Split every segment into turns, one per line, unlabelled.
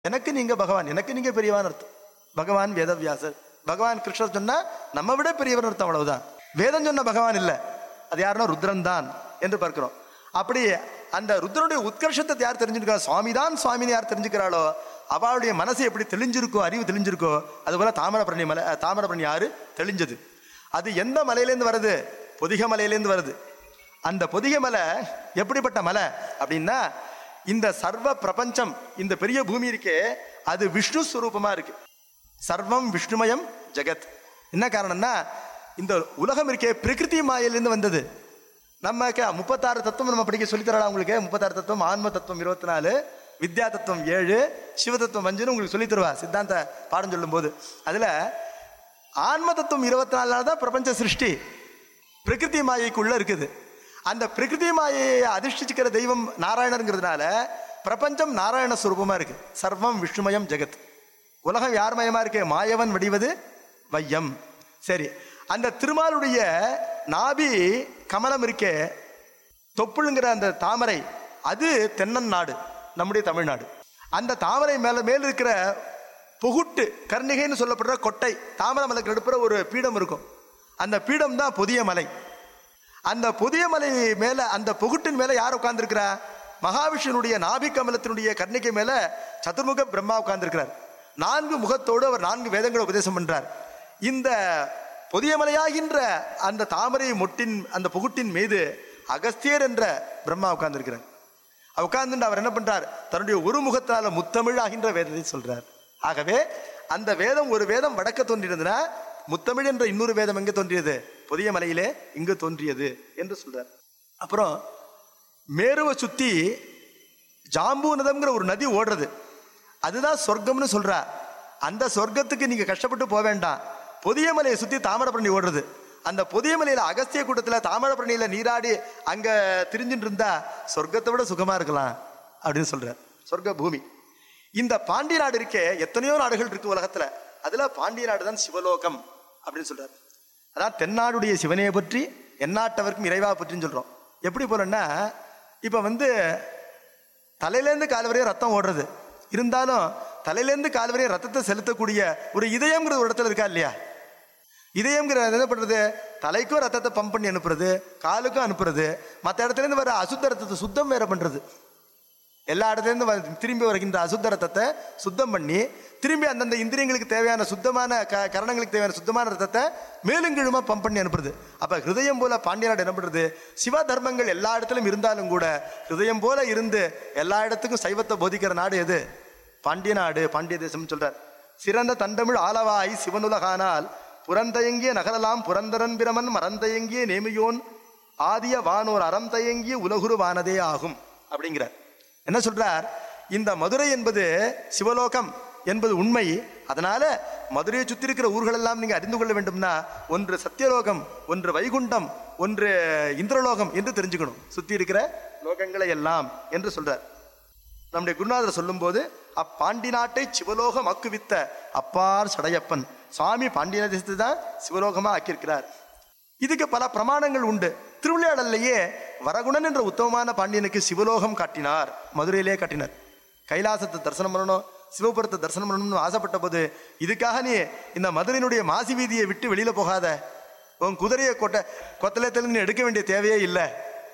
எனக்கு நீங்க பகவான், எனக்கு நீங்க பெரியவான் அர்த்தம். பகவான் வேதவியாசர், பகவான் கிருஷ்ணர் சொன்னா நம்ம விட பெரியவர் அர்த்தம், அவ்வளவுதான். வேதம் சொன்ன பகவான் இல்லை, அது யாருன்னா ருத்ரன் தான் என்று பார்க்கிறோம். அப்படி அந்த ருத்ரனுடைய உத்கர்ஷத்தை யார் தெரிஞ்சுக்கிறா, சுவாமி தான் சுவாமின்னு யார் தெரிஞ்சுக்கிறாளோ அவளுடைய மனசு எப்படி தெளிஞ்சிருக்கோ, அறிவு தெளிஞ்சிருக்கோ, அதுபோல தாமிரபரணி மலை, தாமிரபரணி யாரு தெளிஞ்சது. அது எந்த மலையிலேருந்து வருது? பொதிகை மலையிலேருந்து வருது. அந்த பொதிகை மலை எப்படிப்பட்ட மலை அப்படின்னா, இந்த சர்வ பிரபஞ்சம், இந்த பெரிய பூமி இருக்கே, அது விஷ்ணு ஸ்வரூபமா இருக்கு. சர்வம் விஷ்ணுமயம் ஜெகத். என்ன காரணம்னா, இந்த உலகம் இருக்கே பிரகிருதி மாயிலிருந்து வந்தது. நம்ம 36 தத்துவம் நம்ம படிக்க சொல்லித்தரலாம் உங்களுக்கு. 36 தத்துவம், ஆன்ம தத்துவம் 24, வித்யா தத்துவம் 7, சிவ தத்துவம் 5 உங்களுக்கு சொல்லி தருவா சித்தாந்த பாடம் சொல்லும் போது. அதுல ஆன்ம தத்துவம் 24 தான் பிரபஞ்ச சிருஷ்டி பிரகிருதி மாயைக்குள்ள இருக்குது. அந்த பிரகிருதி மாயையை அதிர்ஷ்டிச்சுக்கிற தெய்வம் நாராயணருங்கிறதுனால பிரபஞ்சம் நாராயண ஸ்வரூபமா இருக்கு. சர்வம் விஷ்ணுமயம் ஜெகத். உலகம் யார் மயமா இருக்கு? மாயவன் வடிவது வையம். சரி, அந்த திருமாலுடைய நாபி கமலம் இருக்கே, தொப்புளுங்கிற அந்த தாமரை, அது தென்னன் நாடு, நம்முடைய தமிழ்நாடு. அந்த தாமரை மேல் இருக்கிற புகுட்டு கர்ணிகைன்னு சொல்லப்படுற கொட்டை, தாமரை மலைக்கு எடுப்புற ஒரு பீடம் இருக்கும். அந்த பீடம் தான் புதிய மலை. அந்த புதிய மலை மேல, அந்த புகுட்டின் மேல யார் உட்கார்ந்துருக்கிறா? மகாவிஷ்ணுடைய நாபி கமலத்தினுடைய கர்ணிகை மேல சதுர்முக பிரம்மா உட்கார்ந்துருக்கிறார். 4 முகத்தோடு அவர் 4 வேதங்களை உபதேசம் பண்றார். இந்த புதிய மலையாகின்ற அந்த தாமரை மொட்டின், அந்த புகுட்டின் மீது அகஸ்தியர் என்ற பிரம்மா உட்கார்ந்துருக்கிறார். உட்கார்ந்து அவர் என்ன பண்றார்? தன்னுடைய ஒரு முகத்தால முத்தமிழ் ஆகின்ற வேதத்தை சொல்றார். ஆகவே அந்த வேதம், ஒரு வேதம் வடக்க தோன்றியதுன்னா முத்தமிழ் என்ற இன்னொரு வேதம் எங்க தோன்றியது? புதிய மலையிலே இங்கு தோன்றியது என்று சொல்றார். அப்புறம் மேருவை சுத்தி ஜாம்பூநதம்ங்கிற ஒரு நதி ஓடுறது, அதுதான் சொர்க்கம்னு சொல்றா. அந்த சொர்க்கத்துக்கு நீங்க கஷ்டப்பட்டு போக வேண்டாம். புதிய மலையை சுத்தி தாமிரபரணி ஓடுறது. அந்த புதிய மலையில அகஸ்திய கூட்டத்தில் தாமிரபரணியில நீராடி அங்க திரிஞ்சுட்டு இருந்தா சொர்க்கத்தை விட சுகமா இருக்கலாம் அப்படின்னு சொல்றார். சொர்க்க பூமி. இந்த பாண்டிய நாடு இருக்கே, எத்தனையோ நாடுகள் இருக்கு உலகத்துல, அதுல பாண்டிய நாடு தான் சிவலோகம் அப்படின்னு சொல்றாரு. அதான் தென்னாடுடைய சிவனையை பற்றி எந்நாட்டவருக்கும் இறைவா பற்றின்னு சொல்றோம். எப்படி போலன்னா, இப்ப தலையிலேருந்து கால் வரையும் ரத்தம் ஓடுறது, இருந்தாலும் தலையிலேருந்து கால் வரையும் ரத்தத்தை செலுத்தக்கூடிய ஒரு இதயம்ங்கிற ஒரு இடத்துல இருக்கா இல்லையா? இதயம்ங்கிற என்ன பண்றது? தலைக்கும் ரத்தத்தை பம்ப் பண்ணி அனுப்புறது, காலுக்கும் அனுப்புறது, மற்ற இடத்துல இருந்து வர அசுத்த ரத்தத்தை சுத்தம் வேற பண்றது. எல்லா இடத்துலேருந்து திரும்பி வருகின்ற அசுத்த ரத்தத்தை சுத்தம் பண்ணி திரும்பி அந்தந்த இந்திரியங்களுக்கு தேவையான சுத்தமான கரணங்களுக்கு தேவையான சுத்தமான ரத்தத்தை மேலும் கீழுமா பம்ப் பண்ணி அனுப்புறது. அப்ப ஹிருதயம் போல பாண்டிய நாடு என்ன பண்றது? சிவ தர்மங்கள் எல்லா இடத்திலும் இருந்தாலும் கூட ஹிருதயம் போல இருந்து எல்லா இடத்துக்கும் சைவத்தை போதிக்கிற நாடு எது? பாண்டிய நாடு, பாண்டிய தேசம் சொல்றார். சிறந்த தண்டமிழ் ஆலவாய் சிவனுலகானால் புறந்தயங்கிய நகரலாம் புரந்தரன் பிரமன் மறந்தயங்கிய நேமியோன் ஆதிய வானோர் அறந்தயங்கிய உலகுரு வானதே ஆகும் அப்படிங்கிறார். என்ன சொல்றார்? இந்த மதுரை என்பது சிவலோகம் என்பது உண்மை. அதனால மதுரையை சுற்றி இருக்கிற ஊர்கள் எல்லாம் நீங்க அறிந்து கொள்ள வேண்டும்னா, ஒன்று சத்தியலோகம், ஒன்று வைகுண்டம், ஒன்று இந்திரலோகம் என்று தெரிஞ்சுக்கணும். சுத்தி இருக்கிற லோகங்களை எல்லாம் என்று சொல்றார். நம்முடைய குருநாதர் சொல்லும் போது, அப்பாண்டி நாட்டை சிவலோகம் ஆக்குவித்த அப்பார் சடையப்பன் சுவாமி பாண்டிய தேசத்தை தான் சிவலோகமா ஆக்கியிருக்கிறார். இதுக்கு பல பிரமாணங்கள் உண்டு. திருவிளையாடல்லையே வரகுணன் என்ற உத்தமமான பாண்டியனுக்கு சிவலோகம் காட்டினார், மதுரையிலே காட்டினார். கைலாசத்தை தரிசனம் பண்ணணும், சிவபுரத்தை தரிசனம் பண்ணணும்னு ஆசைப்பட்ட போது, இதுக்காக நீ இந்த மதுரையினுடைய மாசி வீதியை விட்டு வெளியில போகாத, உன் குதிரையை கொத்தலத்தில் நீ எடுக்க வேண்டிய தேவையே இல்லை,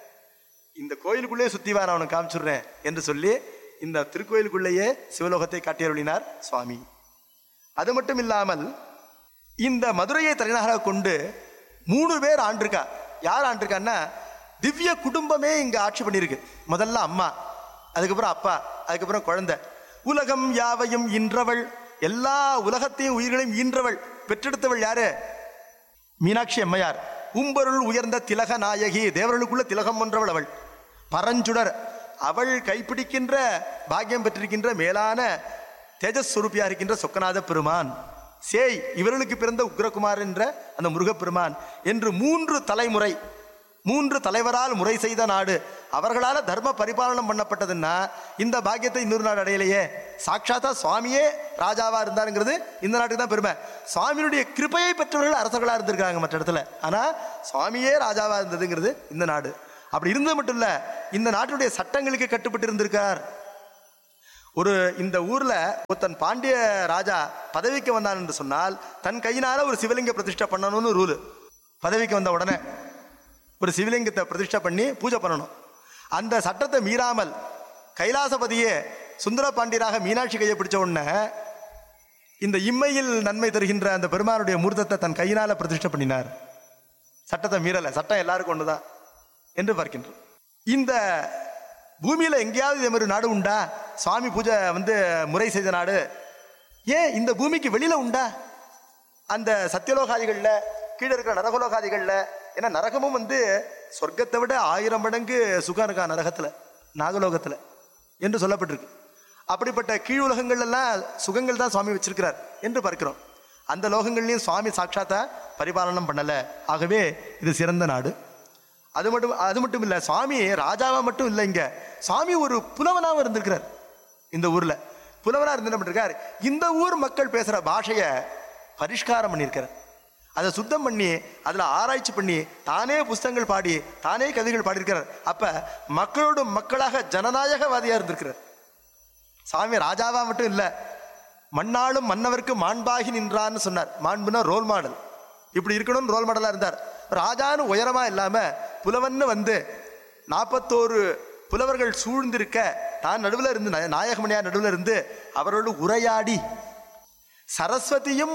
இந்த கோயிலுக்குள்ளேயே சுத்திவா, நான் அவனை காமிச்சுடுறேன் என்று சொல்லி இந்த திருக்கோயிலுக்குள்ளேயே சிவலோகத்தை காட்டியருளினார் சுவாமி. அது மட்டும் இல்லாமல் இந்த மதுரையை தலைநகராக கொண்டு 3 பேர் ஆண்டிருக்கா. யார் ஆண்டிருக்கான்னா, திவ்ய குடும்பமே இங்க ஆட்சி பண்ணியிருக்கு. முதல்ல அம்மா, அதுக்கப்புறம் அப்பா, அதுக்கப்புறம் குழந்தை. உலகம் யாவையும் ஈன்றவள், எல்லா உலகத்தையும் உயிர்களையும் ஈன்றவள், பெற்றெடுத்தவள் யாரு? மீனாட்சி அம்மையார். உம்பொருள் உயர்ந்த திலக நாயகி, தேவர்களுக்குள்ள திலகம் ஒன்றவள் அவள். பரஞ்சுடர், அவள் கைப்பிடிக்கின்ற பாக்கியம் பெற்றிருக்கின்ற மேலான தேஜஸ் சுரூபியா இருக்கின்ற சொக்கநாத பெருமான். சேய், இவர்களுக்கு பிறந்த உக்ரகுமார் என்ற அந்த முருகப்பெருமான் என்று 3 தலைமுறை, 3 தலைவரால் முறை செய்த நாடு. அவர்களால் தர்ம பரிபாலனம் பண்ணப்பட்டதுன்னா இந்த பாக்கியத்தை இன்னொரு நாடு அடையலையே. சாட்சாத்தா சுவாமியே ராஜாவா இருந்தாருங்கிறது இந்த நாட்டுக்கு தான் பெருமை. சுவாமியுடைய கிருபையை பெற்றவர்கள் அரசர்களா இருந்திருக்காங்க மற்ற இடத்துல, ஆனா சுவாமியே ராஜாவா இருந்ததுங்கிறது இந்த நாடு. அப்படி இருந்தது மட்டும் இல்ல, இந்த நாட்டுடைய சட்டங்களுக்கு கட்டுப்பட்டு இருந்திருக்கார். இந்த ஊர்ல ஒருத்தன் பாண்டிய ராஜா பதவிக்கு வந்தான் என்று சொன்னால் தன் கையினால ஒரு சிவலிங்க பிரதிஷ்டை பண்ணணும்னு ரூலு. பதவிக்கு வந்த உடனே ஒரு சிவலிங்கத்தை பிரதிஷ்டை பண்ணி பூஜை பண்ணணும். அந்த சட்டத்தை மீறாமல் கைலாசபதியே சுந்தர பாண்டியராக மீனாட்சி கையை பிடிச்ச உடனே இந்த இம்மையில் நன்மை தருகின்ற அந்த பெருமானுடைய மூர்த்தத்தை தன் கையினால பிரதிஷ்டை பண்ணினார். சட்டத்தை மீறலை, சட்டம் எல்லாருக்கும் ஒண்ணுதான் என்று பார்க்கின்றோம். இந்த பூமியில எங்கேயாவது இதே மாதிரி நாடு உண்டா? சுவாமி பூஜை முறை செய்த நாடு ஏன் இந்த பூமிக்கு வெளியில உண்டா? அந்த சத்தியலோகாதிகள்ல, கீழே இருக்கிற நரகலோகாதிகள்ல, ஏன்னா நரகமும் சொர்க்கத்தை விட 1000 மடங்கு சுகம் இருக்கா நரகத்துல, நாகலோகத்துல என்று சொல்லப்பட்டிருக்கு. அப்படிப்பட்ட கீழ் உலகங்கள் எல்லாம் சுகங்கள் தான் சுவாமி வச்சிருக்கிறார் என்று பார்க்கிறோம். அந்த லோகங்கள்லையும் சுவாமி சாட்சாத்தா பரிபாலனம் பண்ணல. ஆகவே இது சிறந்த நாடு. அது மட்டும் இல்லை, சுவாமி ராஜாவா மட்டும் இல்லை, இங்க சுவாமி ஒரு புலவனாவும் இருந்திருக்கிறார். இந்த ஊர்ல புலவனா இருந்து என்ன பண்ணிருக்கார், இந்த ஊர் மக்கள் பேசுற பாஷையை பரிஷ்காரம் பண்ணியிருக்கிறார். அதை சுத்தம் பண்ணி அதுல ஆராய்ச்சி பண்ணி தானே புஸ்தகங்கள் பாடி தானே கவிதைகள் பாடியிருக்கிறார். அப்ப மக்களோடு மக்களாக ஜனநாயகவாதியா இருந்திருக்கிறார். சாமி ராஜாவா மட்டும் இல்லை, மண்ணாளும் மன்னவருக்கு மாண்பாகி நின்றான்னு சொன்னார். மாண்புனா ரோல் மாடல், இப்படி இருக்கணும்னு ரோல் மாடலா இருந்தார். ராஜான்னு உயரமா இல்லாம புலவன்னு 41 புலவர்கள் சூழ்ந்திருக்க தான் நடுவில் இருந்து, நாயகமணியார் நடுவில் இருந்து அவரோடு உரையாடி, சரஸ்வதியும்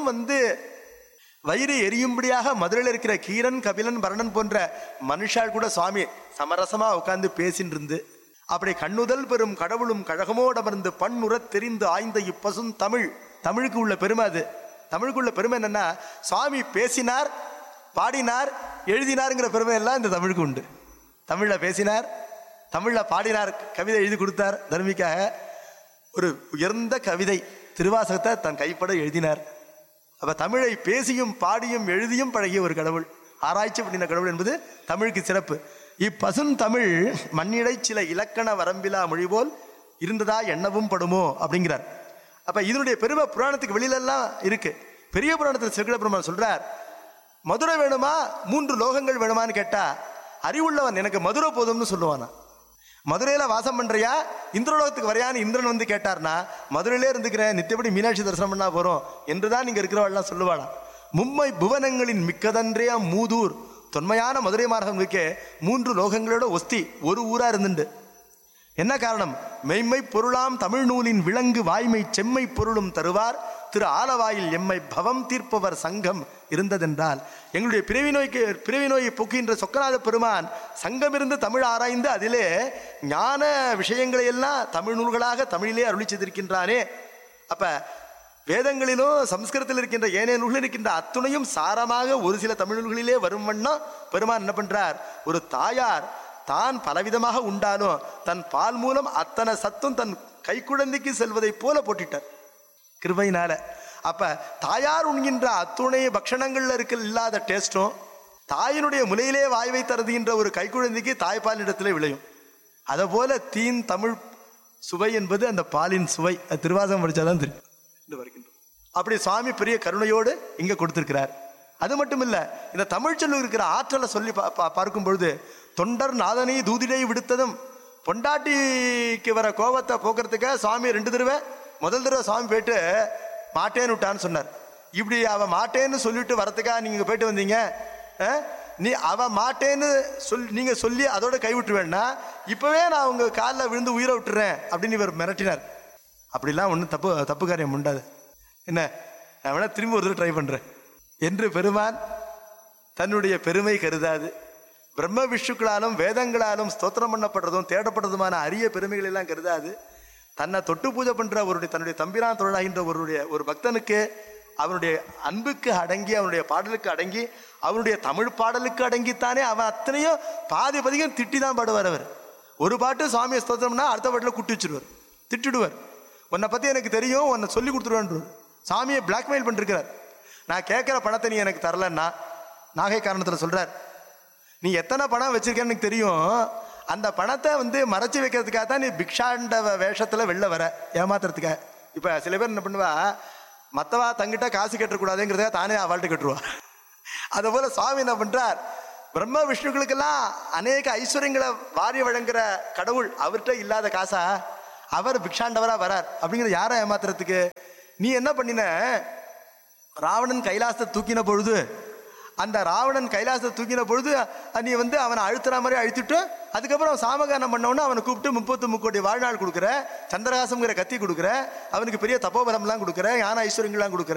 வயிறு எரியும்படியாக மதுரையில் இருக்கிற கீரன், கபிலன், பரணன் போன்ற மனுஷால் கூட சுவாமி சமரசமா உட்கார்ந்து பேசின்னு இருந்து, அப்படி கண்ணுதல் பெரும் கடவுளும் கழகமோடமர்ந்து பண்ணுற தெரிந்து ஆய்ந்த இப்பசும் தமிழ். தமிழுக்கு உள்ள பெருமை அது. தமிழுக்கு உள்ள பெருமை என்னன்னா, சுவாமி பேசினார், பாடினார், எழுதினாருங்கிற பெருமை எல்லாம் இந்த தமிழுக்கு உண்டு. தமிழ்ல பேசினார், தமிழ்ல பாடினார், கவிதை எழுதி கொடுத்தார். தர்மிக்காக ஒரு உயர்ந்த கவிதை திருவாசகத்தை தன் கைப்பட எழுதினார். அப்ப தமிழை பேசியும் பாடியும் எழுதியும் பழகிய ஒரு கடவுள், ஆராய்ச்சி பண்ணின கடவுள் என்பது தமிழுக்கு சிறப்பு. இப்பசும் தமிழ் மண்ணிடை சில இலக்கண வரம்பிலா மொழி போல் இருந்ததா எண்ணவும் படுமோ அப்படிங்கிறார். அப்ப இதனுடைய பெருமை புராணத்துக்கு வெளியிலெல்லாம் இருக்கு. பெரிய புராணத்தில் சிறுகட பெருமாள் சொல்றார், மதுரை வேணுமா 3 லோகங்கள் வேணுமான்னு கேட்டா அறிவுள்ளவன் எனக்கு மதுரை போதும்னு சொல்லுவானா. மதுரையில வாசம் பண்றியா, இந்திரலோகத்துக்கு வரையான்னு இந்திரன் கேட்டார்னா மதுரையிலே இருந்துக்கிறேன், நித்தியப்படி மீனாட்சி தரிசனம் பண்ணா போறோம் என்றுதான் நீங்க இருக்கிறவாள்லாம் சொல்லுவாளா. மும்மை புவனங்களின் மிக்கதன்றையா மூதூர், தொன்மையான மதுரை மார்க்கம் இருக்கே 3 லோகங்களோட ஒஸ்தி ஒரு ஊரா இருந்துண்டு. என்ன காரணம்? மெய்மை பொருளாம் தமிழ் நூலின் விலங்கு வாய்மை செம்மை பொருளும் தருவார் திரு ஆலவாயில் எம்மை பவம் தீர்ப்பவர் சங்கம் இருந்ததென்றால், எங்களுடைய பிறவி நோயை போக்குகின்ற சொக்கநாத பெருமான் சங்கம் இருந்து தமிழ் ஆராய்ந்து அதிலே ஞான விஷயங்களை எல்லாம் தமிழ் நூல்களாக தமிழிலே அருளி செய்திருக்கின்றானே. அப்ப வேதங்களிலும் சம்ஸ்கிருதத்தில் இருக்கின்ற ஏனைய நூல்களில் இருக்கின்ற அத்துணையும் சாரமாக ஒரு சில தமிழ் நூல்களிலே வரும் வண்ணம் பெருமான் என்ன பண்றார், ஒரு தாயார் தான் பலவிதமாக உண்டாலும் தன் பால் மூலம் அத்தனை சத்தும் தன் கைக்குழந்தைக்கு செல்வதை போல போட்டிட்டார் கிருபையினால. அப்ப தாயார் உண்கின்ற அத்துணை பக்ஷணங்கள்ல இல்லாத டேஸ்டும் தாயினுடைய முலையிலே வாய் வைத்தருதுகின்ற ஒரு கைக்குழந்தைக்கு தாய்ப்பால் இடத்துல விளையும். அதை போல தீன் தமிழ் சுவை என்பது அந்த பாலின் சுவை. திருவாசகம் படிச்சாதான் தெரியும். அப்படி சுவாமி பெரிய கருணையோடு இங்க கொடுத்திருக்கிறார். அது மட்டும் இல்ல, இந்த தமிழ் சொல்லு இருக்கிற ஆற்றலை சொல்லி பார்க்கும் பொழுது, தொண்டர் நாதனை தூதிடை விடுத்ததும் பொண்டாட்டிக்கு வர கோபத்தை போக்குறதுக்காக சுவாமி 2 தடவை, முதல் தடவை சுவாமி போயிட்டு மாட்டேன்னு விட்டான்னு சொன்னார். இப்படி அவ மாட்டேன்னு சொல்லிட்டு வரத்துக்காக நீங்க போயிட்டு வந்தீங்க, அவ மாட்டேன்னு நீங்க சொல்லி அதோட கைவிட்டு வேணா இப்பவே நான் உங்க காலில் விழுந்து உயிரை விட்டுறேன் அப்படின்னு இவர் மிரட்டினார். அப்படிலாம் ஒன்றும் தப்பு காரியம் உண்டாது. என்ன, நான் வேணா திரும்பி ஒரு ட்ரை பண்றேன் என்று பெருமான் தன்னுடைய பெருமை கருதாது. பிரம்ம விஷ்ணுக்களாலும் வேதங்களாலும் ஸ்தோத்திரம் பண்ணப்படுறதும் தேடப்படுறதுமான அரிய பெருமைகள் எல்லாம் கருதாது. தன்னை தொட்டு பூஜை பண்ற தன்னுடைய தம்பிரான் தொழிலாகின்ற ஒரு பக்தனுக்கு அவனுடைய அன்புக்கு அடங்கி, அவனுடைய பாடலுக்கு அடங்கி, அவனுடைய தமிழ் பாடலுக்கு அடங்கித்தானே அவன் அத்தனையும் பாதி பதிகம் திட்டி தான் பாடுவார். அவர் ஒரு பாட்டு சுவாமியை ஸ்தோத்திரம்னா அடுத்த பாட்டில் குட்டி வச்சிருவார், திட்டிடுவார். உன்னை பத்தி எனக்கு தெரியும், உன்னை சொல்லி கொடுத்துருவான். சாமியை பிளாக்மெயில் பண்ணிருக்கிறார். நான் கேட்கிற பணத்தை நீ எனக்கு தரலன்னா, நாகை காரணத்தில் சொல்றார், நீ எத்தனை பணம் வச்சிருக்கேன்னு எனக்கு தெரியும், அந்த பணத்தை மறைச்சி வைக்கிறதுக்காக தான் நீ பிக்ஷாண்ட வேஷத்துல வெளில வர, ஏமாத்துறதுக்காக. இப்ப சில பேர் என்ன பண்ணுவா, மற்றவா தங்கிட்ட காசு கட்டக்கூடாதுங்கிறதுக்காக தானே அவள்கிட்ட கட்டுருவா. அதை போல சுவாமி என்ன பண்றார், பிரம்ம விஷ்ணுக்களுக்கெல்லாம் அநேக ஐஸ்வர்யங்களை வாரி வழங்குற கடவுள் அவர்கிட்ட இல்லாத காசா அவர் பிக்ஷாண்டவரா வரார் அப்படிங்கிறது யாரை ஏமாத்துறதுக்கு? நீ என்ன பண்ணின, ராவணன் கைலாசத்தை தூக்கின பொழுது, அந்த ராவணன் கைலாசத்தை தூக்கின பொழுது நீ அவனை அழுத்துற மாதிரி அழுத்திட்டு, அதுக்கப்புறம் சாமகானம் பண்ணவொன்னு அவனை கூப்பிட்டு 33 கோடி வாழ்நாள் கொடுக்குற, சந்திரகாசம்ங்கிற கத்தி கொடுக்குற, அவனுக்கு பெரிய தப்போபலம்லாம் கொடுக்குற, ஞான ஐஸ்வர்யங்கள்லாம் கொடுக்குற,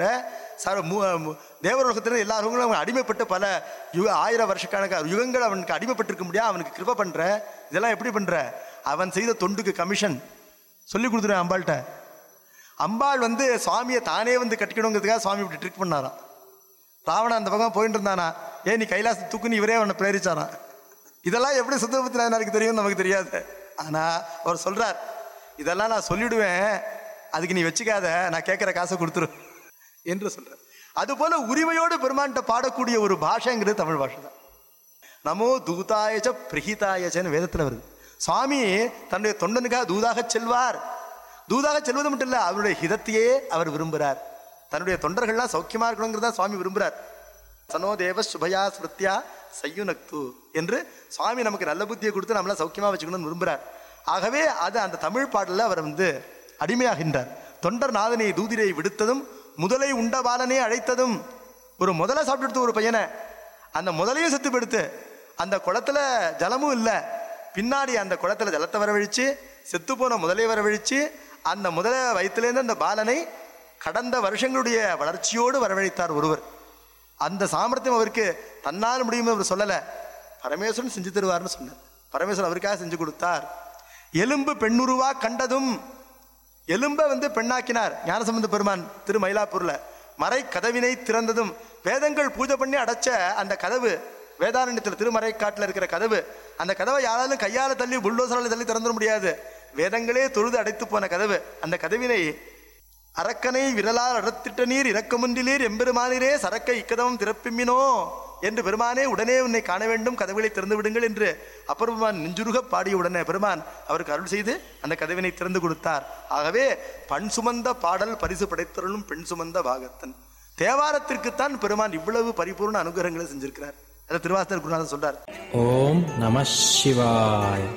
தேவலோகத்தில் எல்லா ரோகங்களும் அவன் அடிமைப்பட்டு பல 1000 வருஷக்கணக்கான யுகங்கள் அவனுக்கு அடிமைப்பட்டிருக்க முடியாது, அவனுக்கு கிருபை பண்ற. இதெல்லாம் எப்படி பண்ற? அவன் செய்த தொண்டுக்கு கமிஷன் சொல்லி கொடுத்துருவேன் அம்பாள்கிட்ட. அம்பாள் சுவாமியை தானே கட்டிக்கணுங்கிறதுக்காக சுவாமி இப்படி ட்ரிக் பண்ணாராம். ராவணன் அந்த பக்கம் போயிட்டு இருந்தானா, ஏன் நீ கைலாசத்தை தூக்குன்னு இவரே அவனை பிரேரிச்சாரான். இதெல்லாம் எப்படி சுத்தபத்தினாருக்கு தெரியும் நமக்கு தெரியாது. ஆனா அவர் சொல்றார், இதெல்லாம் நான் சொல்லிடுவேன், அதுக்கு நீ வச்சுக்காத, நான் கேட்கிற காசை கொடுத்துரு என்று சொல்றார். அதுபோல உரிமையோடு பெருமான்கிட்ட பாடக்கூடிய ஒரு பாஷைங்கிறது தமிழ் பாஷை தான். நமோ தூதாயச்ச பிரஹிதாயச்சன்னு வேதத்தில் வருது. சுவாமி தன்னுடைய தொண்டனுக்காக தூதாக செல்வார். தூதாக செல்வது மட்டும் இல்லை, அவருடைய ஹிதத்தையே அவர் விரும்புகிறார். தன்னுடைய தொண்டர்கள்லாம் சௌக்கியமா இருக்கணுங்கிறதா சுவாமி விரும்புகிறார். சனோ தேவ சுபயா ஸ்மிருத்யா சையுனக்து என்று சுவாமி நமக்கு நல்ல புத்தியை கொடுத்து நம்மளை சௌக்கியமா வச்சுக்கணும்னு விரும்புகிறார். ஆகவே அது அந்த தமிழ் பாடலில் அவர் அடிமையாகின்றார். தொண்டர் நாதனை தூதிரை விடுத்ததும் முதலை உண்ட பாலனே அழைத்ததும். ஒரு முதலை சாப்பிட்டு ஒரு பையனை, அந்த முதலையும் செத்து படுத்து, அந்த குளத்துல ஜலமும் இல்லை, பின்னாடி அந்த குளத்துல ஜலத்தை வரவழிச்சு செத்து போன முதலை வரவழிச்சு அந்த முதலை வயிற்றுலேருந்து அந்த பாலனை கடந்த வருஷங்களுடைய வளர்ச்சியோடு வரவழைத்தார் ஒருவர். அந்த சாமர்த்தியம் அவருக்கு தன்னால் முடியும் அவர் சொல்லலை, பரமேஸ்வரன் செஞ்சு தருவார்னு சொன்னார். பரமேஸ்வரன் அவருக்காக செஞ்சு கொடுத்தார். எலும்பு பெண்ணுருவா கண்டதும், எலும்பை பெண்ணாக்கினார் ஞானசம்பந்த பெருமான் திரு மயிலாப்பூர்ல. மறை கதவினை திறந்ததும், வேதங்கள் பூஜை பண்ணி அடைச்ச அந்த கதவு, வேதாரண்யத்தில் திருமறை காட்டில் இருக்கிற கதவு, அந்த கதவை யாராலும் கையால் தள்ளி புல்டோசரால் தள்ளி திறந்துட முடியாது. வேதங்களே தொழுது அடைத்து போன கதவு. அந்த கதவினை அரக்கனை விரலால் அடத்திட்ட நீர் இரக்கமுன்றிலீர் எம்பெருமானிரே சரக்கை இக்கதவம் திறப்பிமினோ என்று பெருமானே உடனே உன்னை காண வேண்டும், கதவுகளை திறந்து விடுங்கள் என்று அப்பர் பெருமான் நெஞ்சுருக பாடிய உடனே பெருமான் அவருக்கு அருள் செய்து அந்த கதவினை திறந்து கொடுத்தார். ஆகவே பண் சுமந்த பாடல் பரிசு படைத்தருளும் பெண் சுமந்த பாகத்தன். தேவாரத்திற்குத்தான் பெருமான் இவ்வளவு பரிபூர்ண அனுகிரகங்களை செஞ்சிருக்கிறார். அதை திருவாசகர் குருநாதர் சொல்றார்.
ஓம் நம சிவாய.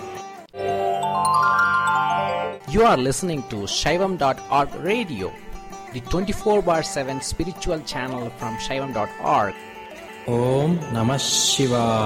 You are listening to Shaivam.org radio, the 24/7 spiritual channel from Shaivam.org. Om Namah Shivaya.